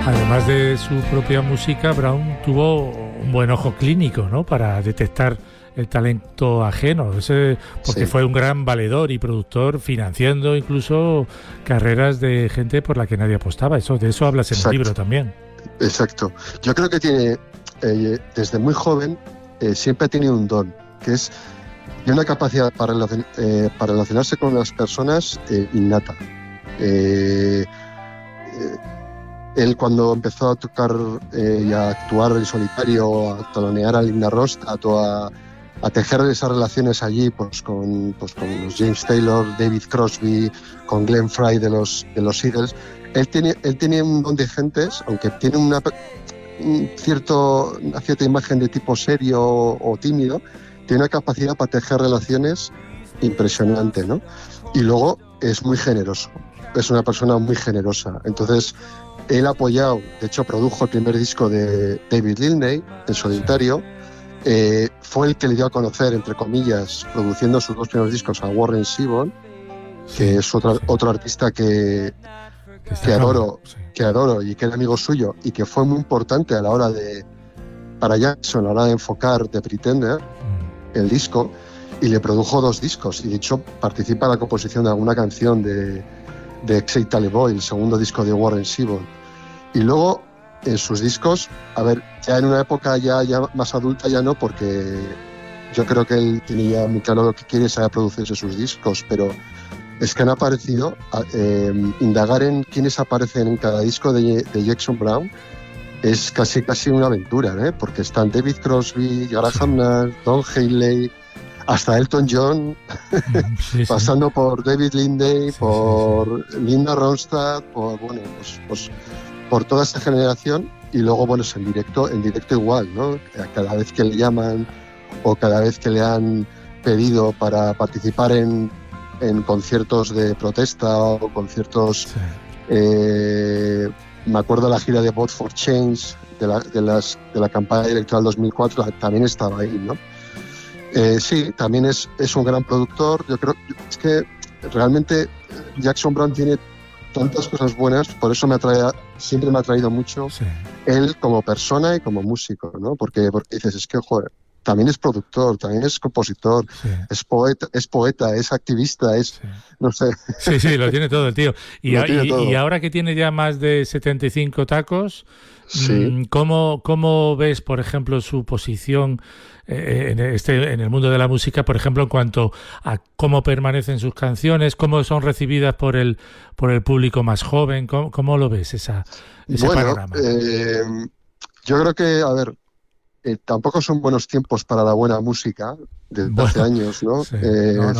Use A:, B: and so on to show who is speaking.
A: Además de su propia música, Brown tuvo un buen ojo clínico, ¿no?, para detectar el talento ajeno, porque
B: Sí,
A: fue un gran valedor y productor, financiando incluso carreras de gente por la que nadie apostaba. De eso hablas en el
B: exacto,
A: libro también.
B: exacto. Yo creo que tiene, desde muy joven, siempre ha tenido un don, que es y una capacidad para relacionarse con las personas innata. Eh, eh, Él cuando empezó a tocar y a actuar en solitario, a talonear a Linda Ronstadt o a tejer esas relaciones allí con los James Taylor, David Crosby, con Glenn Frey de los Eagles, él tiene un don de gentes, aunque tiene una cierta imagen de tipo serio o tímido, tiene una capacidad para tejer relaciones impresionante, ¿no? Y luego es muy generoso, es una persona muy generosa. Entonces, él ha apoyado, de hecho produjo el primer disco de David Lilney en solitario, fue el que le dio a conocer, entre comillas, produciendo sus dos primeros discos a Warren Zevon, que es otro artista que adoro y que era amigo suyo y que fue muy importante a la hora para Jackson, a la hora de enfocar The Pretender, el disco, y le produjo dos discos, y de hecho participa en la composición de alguna canción de Exit Tally Boy, el segundo disco de Warren Zevon. Y luego en sus discos, a ver, ya en una época ya más adulta ya no, porque yo creo que él tenía muy claro lo que quiere, saber producirse sus discos, pero es que han aparecido, indagar en quiénes aparecen en cada disco de Jackson Browne es casi una aventura, ¿eh? Porque están David Crosby, Graham Nash, Don Henley, hasta Elton John, pasando por David Lindley, por Linda Ronstadt, por toda esta generación. Y luego, bueno, es en directo igual, ¿no? Cada vez que le llaman o cada vez que le han pedido para participar en conciertos de protesta o conciertos... me acuerdo de la gira de Vote for Change de la campaña electoral 2004, también estaba ahí, ¿no? Sí, también es un gran productor. Yo creo es que realmente Jackson Browne tiene tantas cosas buenas, por eso siempre me ha atraído mucho él como persona y como músico, ¿no? Porque dices, es que, joder, también es productor, también es compositor, es poeta, es activista, no sé.
A: Sí, lo tiene todo el tío.
B: Lo tiene todo.
A: Y ahora que tiene ya más de 75 tacos,
B: sí.
A: ¿Cómo ves, por ejemplo, su posición en el mundo de la música, por ejemplo, en cuanto a cómo permanecen sus canciones, cómo son recibidas por el público más joven? ¿Cómo lo ves ese panorama?
B: Yo creo que, a ver, tampoco son buenos tiempos para la buena música desde hace años, ¿no?
A: Sí. No,